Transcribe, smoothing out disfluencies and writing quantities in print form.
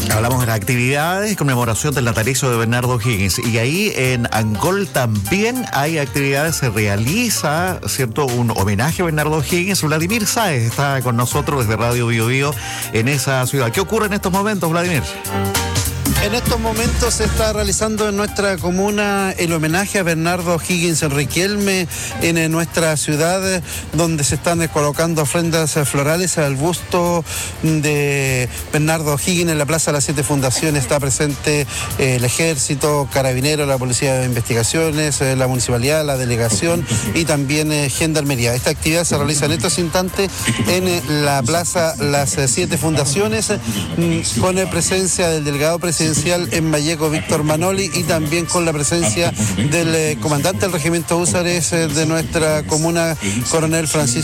Hablamos de las actividades, conmemoración del natalicio de Bernardo O'Higgins. Y ahí en Angol también hay actividades, se realiza, ¿cierto?, un homenaje a Bernardo O'Higgins. Vladimir Sáez está con nosotros desde Radio Bio Bio en esa ciudad. ¿Qué ocurre en estos momentos, Vladimir? En estos momentos se está realizando en nuestra comuna el homenaje a Bernardo O'Higgins en Riquelme, en nuestra ciudad, donde se están colocando ofrendas florales al busto de Bernardo O'Higgins en la Plaza de las 7 Fundaciones. Está presente el Ejército, Carabineros, la Policía de Investigaciones, la Municipalidad, la Delegación y también Gendarmería. Esta actividad se realiza en estos instantes en la Plaza Las 7 Fundaciones, con la presencia del delegado presidencial en Valleco, Víctor Manoli, y también con la presencia del comandante del regimiento Húsares de nuestra comuna, coronel Francisco